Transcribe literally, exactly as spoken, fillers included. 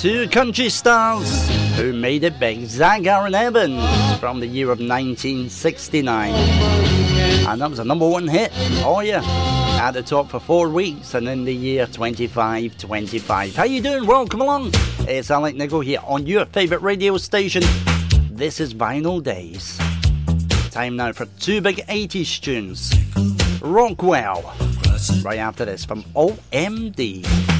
two country stars who made it big. Zagar and Evans from the year of nineteen sixty-nine. And that was a number one hit. Oh yeah. At the top for four weeks and in the year twenty-five twenty-five. How you doing? Welcome along. It's Alec Nichol here on your favourite radio station. This is Vinyl Days. Time now for two big eighties tunes. Rockwell. Right after this from O M D.